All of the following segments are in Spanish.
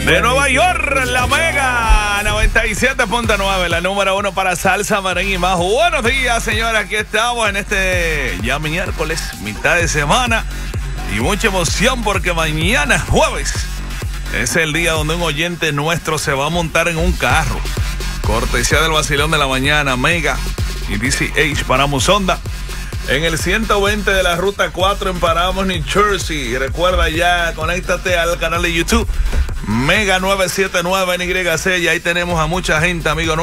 De Nueva York, la Mega 97.9, la número 1 para salsa, merengue y más. Buenos días, señora. Aquí estamos en este ya miércoles, mitad de semana. Y mucha emoción porque mañana, jueves, es el día donde un oyente nuestro se va a montar en un carro. Cortesía del vacilón de la mañana, Mega y DCH Paramos Honda. En el 120 de la ruta 4 en Paramos, New Jersey. Recuerda ya, conéctate al canal de YouTube Mega 979 en YC. Y ahí tenemos a mucha gente, amigos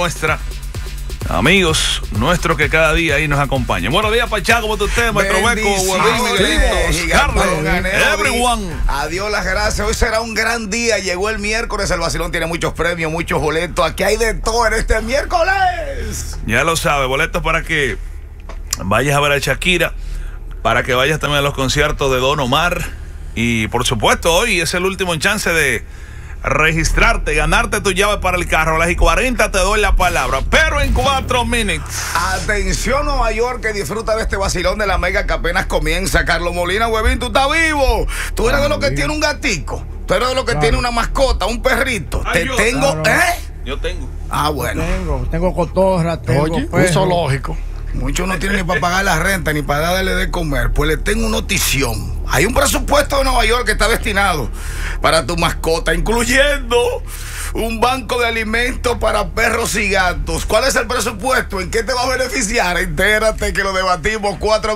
nuestros que cada día ahí nos acompañan. Buenos días, Pachá, ¿cómo está usted? Maestro Beco, Miguelito, Carlos, everyone. Adiós, las gracias. Hoy será un gran día. Llegó el miércoles, el vacilón tiene muchos premios, muchos boletos. Aquí hay de todo en este miércoles. Ya lo sabe, boletos para que vayas a ver a Shakira, para que vayas también a los conciertos de Don Omar. Y por supuesto, hoy es el último chance de registrarte, ganarte tu llave para el carro. A las 40 te doy la palabra, pero en 4 minutos. Atención, Nueva York, que disfruta de este vacilón de la Mega que apenas comienza. Carlos Molina, huevín, tú estás vivo. Tú eres de los que tiene un gatico. Tú eres de los que tiene una mascota, un perrito. Yo tengo. Ah, bueno. Tengo cotorra, tengo un perro. zoológico. Muchos no tienen ni para pagar la renta, ni para darle de comer. Pues le tengo una notición. Hay un presupuesto de Nueva York que está destinado para tu mascota, incluyendo un banco de alimentos para perros y gatos. ¿Cuál es el presupuesto? ¿En qué te va a beneficiar? Entérate que lo debatimos 4